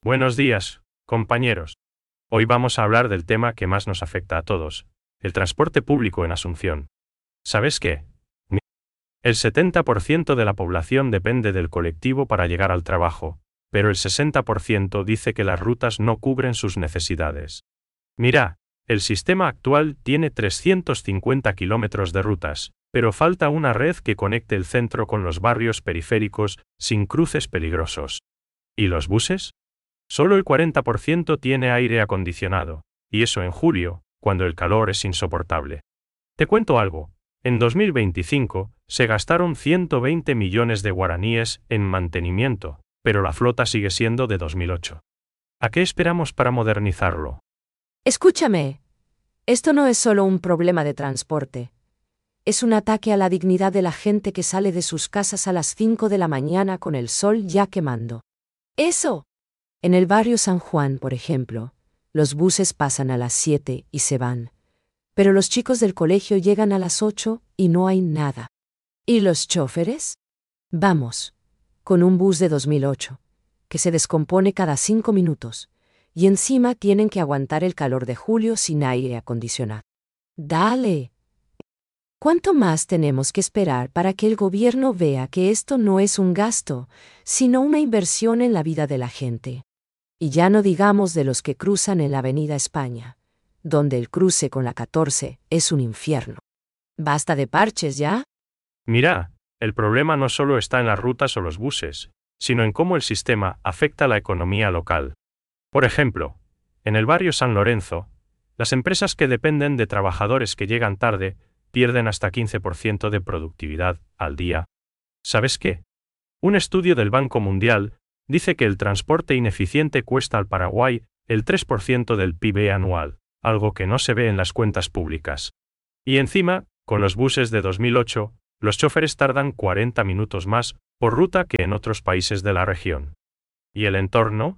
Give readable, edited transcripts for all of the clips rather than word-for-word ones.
Buenos días, compañeros. Hoy vamos a hablar del tema que más nos afecta a todos, el transporte público en Asunción. ¿Sabes qué? El 70% de la población depende del colectivo para llegar al trabajo, pero el 60% dice que las rutas no cubren sus necesidades. Mira, el sistema actual tiene 350 kilómetros de rutas, pero falta una red que conecte el centro con los barrios periféricos sin cruces peligrosos. ¿Y los buses? Solo el 40% tiene aire acondicionado, y eso en julio, cuando el calor es insoportable. Te cuento algo. En 2025, se gastaron 120 millones de guaraníes en mantenimiento, pero la flota sigue siendo de 2008. ¿A qué esperamos para modernizarlo? Escúchame, esto no es solo un problema de transporte. Es un ataque a la dignidad de la gente que sale de sus casas a las 5 de la mañana con el sol ya quemando. ¡Eso! En el barrio San Juan, por ejemplo, los buses pasan a las 7 y se van. Pero los chicos del colegio llegan a las 8 y no hay nada. ¿Y los choferes? Vamos, con un bus de 2008, que se descompone cada 5 minutos, y encima tienen que aguantar el calor de julio sin aire acondicionado. ¡Dale! ¿Cuánto más tenemos que esperar para que el gobierno vea que esto no es un gasto, sino una inversión en la vida de la gente? Y ya no digamos de los que cruzan en la Avenida España, donde el cruce con la 14 es un infierno. ¿Basta de parches ya? Mira, el problema no solo está en las rutas o los buses, sino en cómo el sistema afecta a la economía local. Por ejemplo, en el barrio San Lorenzo, las empresas que dependen de trabajadores que llegan tarde pierden hasta 15% de productividad al día. ¿Sabes qué? Un estudio del Banco Mundial dice que el transporte ineficiente cuesta al Paraguay el 3% del PIB anual, algo que no se ve en las cuentas públicas. Y encima, con los buses de 2008, los choferes tardan 40 minutos más por ruta que en otros países de la región. ¿Y el entorno?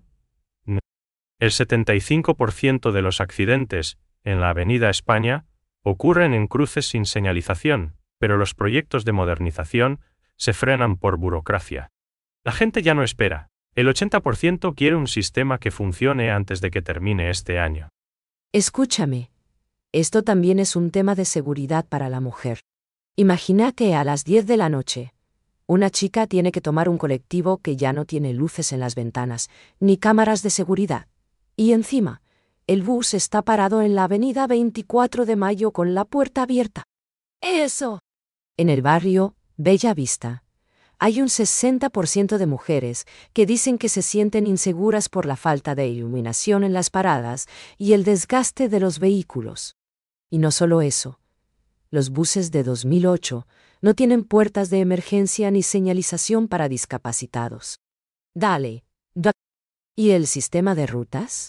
El 75% de los accidentes en la Avenida España ocurren en cruces sin señalización, pero los proyectos de modernización se frenan por burocracia. La gente ya no espera. El 80% quiere un sistema que funcione antes de que termine este año. Escúchame, esto también es un tema de seguridad para la mujer. Imagina que a las 10 de la noche, una chica tiene que tomar un colectivo que ya no tiene luces en las ventanas, ni cámaras de seguridad. Y encima, el bus está parado en la avenida 24 de Mayo con la puerta abierta. ¡Eso! En el barrio Bella Vista, hay un 60% de mujeres que dicen que se sienten inseguras por la falta de iluminación en las paradas y el desgaste de los vehículos. Y no solo eso, los buses de 2008 no tienen puertas de emergencia ni señalización para discapacitados. Dale. ¿Y el sistema de rutas?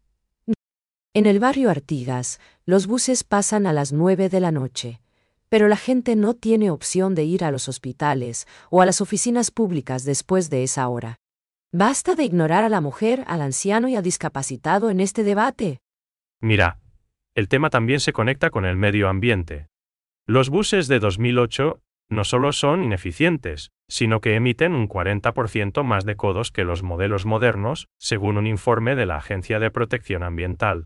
En el barrio Artigas, los buses pasan a las 9 de la noche, pero la gente no tiene opción de ir a los hospitales o a las oficinas públicas después de esa hora. Basta de ignorar a la mujer, al anciano y al discapacitado en este debate. Mira, el tema también se conecta con el medio ambiente. Los buses de 2008 no solo son ineficientes, sino que emiten un 40% más de CO2 que los modelos modernos, según un informe de la Agencia de Protección Ambiental.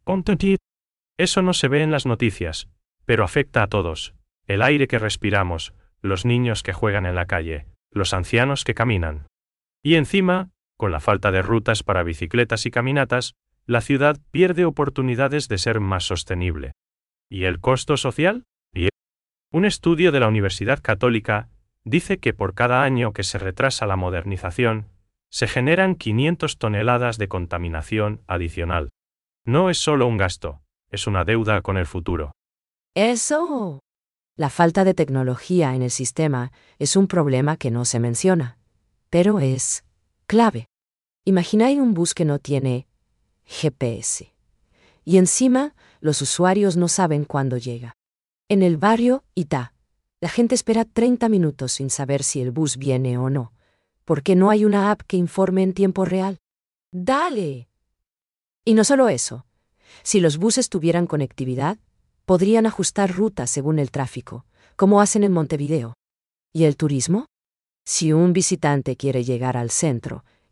Eso no se ve en las noticias, pero afecta a todos. El aire que respiramos, los niños que juegan en la calle, los ancianos que caminan. Y encima, con la falta de rutas para bicicletas y caminatas, la ciudad pierde oportunidades de ser más sostenible. ¿Y el costo social? Un estudio de la Universidad Católica dice que por cada año que se retrasa la modernización, se generan 500 toneladas de contaminación adicional. No es solo un gasto, es una deuda con el futuro. ¡Eso! La falta de tecnología en el sistema es un problema que no se menciona, pero es clave. Imagináis un bus que no tiene GPS. Y encima, los usuarios no saben cuándo llega. En el barrio Itá, la gente espera 30 minutos sin saber si el bus viene o no, porque no hay una app que informe en tiempo real. ¡Dale! Y no solo eso. Si los buses tuvieran conectividad, podrían ajustar rutas según el tráfico, como hacen en Montevideo. ¿Y el turismo? Si un visitante quiere llegar al centro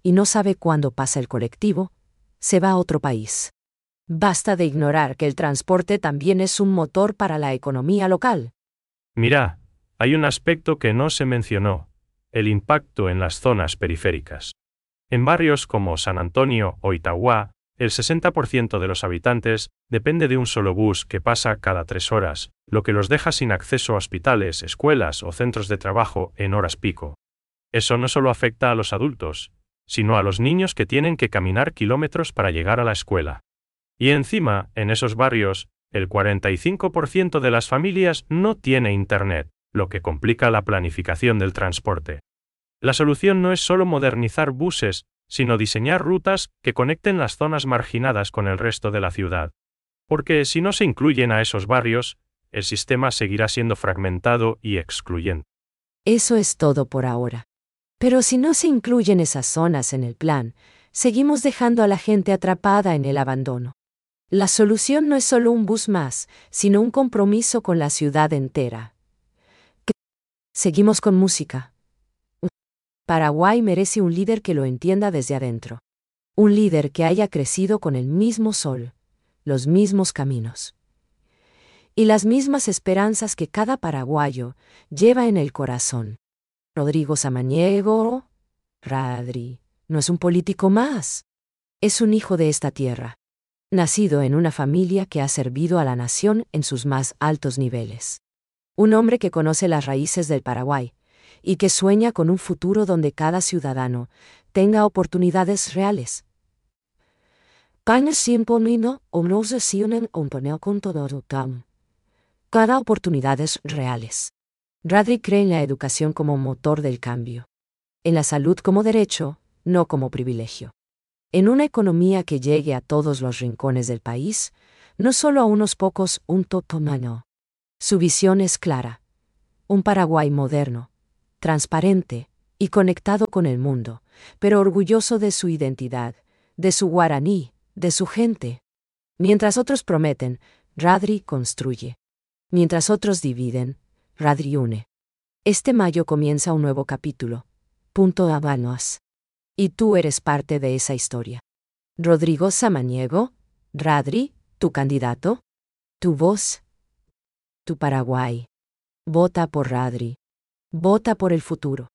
y no sabe cuándo pasa el colectivo, se va a otro país. Basta de ignorar que el transporte también es un motor para la economía local. Mira, hay un aspecto que no se mencionó, el impacto en las zonas periféricas. En barrios como San Antonio o Itauguá, el 60% de los habitantes depende de un solo bus que pasa cada 3 horas, lo que los deja sin acceso a hospitales, escuelas o centros de trabajo en horas pico. Eso no solo afecta a los adultos, sino a los niños que tienen que caminar kilómetros para llegar a la escuela. Y encima, en esos barrios, el 45% de las familias no tiene internet, lo que complica la planificación del transporte. La solución no es solo modernizar buses, sino diseñar rutas que conecten las zonas marginadas con el resto de la ciudad. Porque si no se incluyen a esos barrios, el sistema seguirá siendo fragmentado y excluyente. Eso es todo por ahora. Pero si no se incluyen esas zonas en el plan, seguimos dejando a la gente atrapada en el abandono. La solución no es solo un bus más, sino un compromiso con la ciudad entera. Seguimos con música. Paraguay merece un líder que lo entienda desde adentro. Un líder que haya crecido con el mismo sol, los mismos caminos y las mismas esperanzas que cada paraguayo lleva en el corazón. Rodrigo Samaniego, Radri, no es un político más. Es un hijo de esta tierra, nacido en una familia que ha servido a la nación en sus más altos niveles. Un hombre que conoce las raíces del Paraguay y que sueña con un futuro donde cada ciudadano tenga oportunidades reales. Cada oportunidades reales. Radri cree en la educación como motor del cambio. En la salud como derecho, no como privilegio. En una economía que llegue a todos los rincones del país, no solo a unos pocos, un totomano. Su visión es clara. Un Paraguay moderno, transparente y conectado con el mundo, pero orgulloso de su identidad, de su guaraní, de su gente. Mientras otros prometen, Radri construye. Mientras otros dividen, Radri une. Este mayo comienza un nuevo capítulo. Punto Habanos. Y tú eres parte de esa historia. Rodrigo Samaniego, Radri, tu candidato, tu voz, tu Paraguay. Vota por Radri. Vota por el futuro.